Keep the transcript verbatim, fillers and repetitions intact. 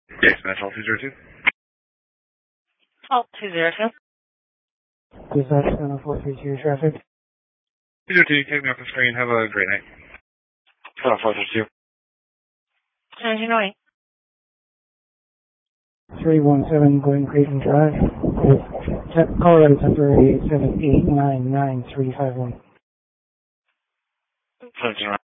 Yes, National two zero two. Oh, two zero two. Dispatch seven four three two traffic. two zero two, take me off the screen. Have a great night. seven four three two. Engine away. three one seven Glen Creighton Drive. Colorado temporary eight seven eight nine nine three five one. seventeen